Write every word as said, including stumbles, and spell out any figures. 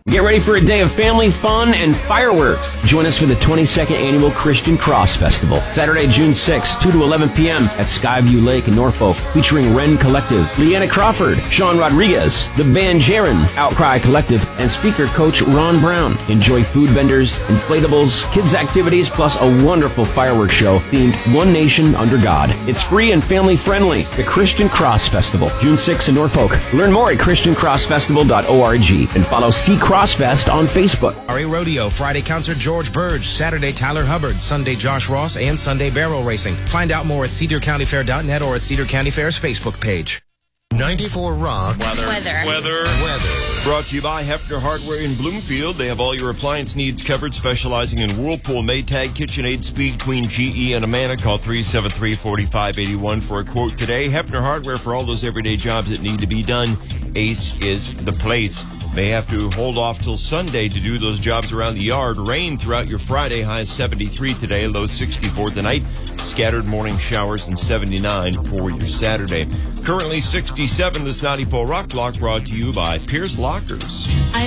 Get ready for a day of family fun and fireworks. Join us for the twenty-second Annual Christian Cross Festival, Saturday, June sixth, two to eleven p.m. at Skyview Lake in Norfolk, featuring Wren Collective, Leanna Crawford, Sean Rodriguez, The Band Jaron, Outcry Collective, and speaker coach Ron Brown. Enjoy food vendors, inflatables, kids' activities, plus a wonderful fireworks show themed One Nation Under God. It's free and family-friendly. The Christian Cross Festival, June sixth in Norfolk. Learn more at christian cross festival dot org and follow C Crossfest on Facebook. R A Rodeo, Friday concert George Burge, Saturday Tyler Hubbard, Sunday Josh Ross, and Sunday Barrel Racing. Find out more at cedar county fair dot net or at Cedar County Fair's Facebook page. ninety-four Rock. Weather. Weather. Weather. Weather. Brought to you by Hefner Hardware in Bloomfield. They have all your appliance needs covered, specializing in Whirlpool, Maytag, KitchenAid, Speed Queen, G E, and Amana. Call three seven three, four five eight one for a quote today. Hefner Hardware, for all those everyday jobs that need to be done, Ace is the place. May have to hold off till Sunday to do those jobs around the yard. Rain throughout your Friday, high seventy-three today, low sixty-four tonight. Scattered morning showers and seventy-nine for your Saturday. Currently sixty-seven, this ninety-four Rock Block brought to you by Pierce Lockers. I